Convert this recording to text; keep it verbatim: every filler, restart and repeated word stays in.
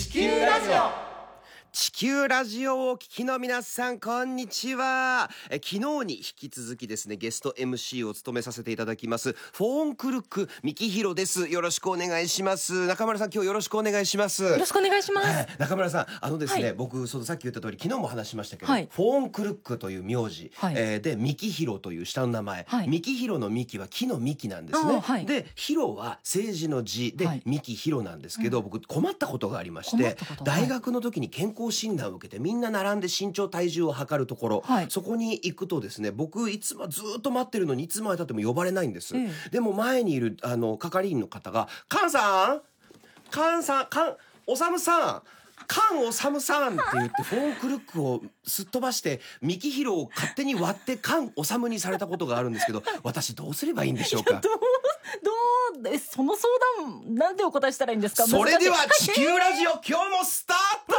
球ラジオ。 地球ラジオをお聞きの皆さん、こんにちは。え昨日に引き続きですね、ゲスト エムシー を務めさせていただきますフォーンクルックミキヒロです。よろしくお願いします。中村さん、今日よろしくお願いします。 よろしくお願いします、 はい、中村さん、あのですね、 はい、 僕そのさっき言った通り、昨日も話しましたけど、 はい、 フォーンクルックという名字、はい、えー、でミキヒロという下の名前、はい、ミキヒロのミキは木の幹なんですね、はい、でヒロは政治の字で、はい、ミキヒロなんですけど、うん、僕困ったことがありまして、大学の時に健康診断を受けてみんな並んで身長体重を測るところ、はい、そこに行くとですね、僕いつもずっと待ってるのにいつまで経っても呼ばれないんです、ええ、でも前にいるあの係員の方がカンさんカンさんカンおさむさんカンおさむさんって言ってフォーンクルックをすっ飛ばしてミキヒロを勝手に割ってカンおさむにされたことがあるんですけど、私どうすればいいんでしょうか。 どうどうえその相談なんでお答えしたらいいんですか。 それでは地球ラジオ今日もスタート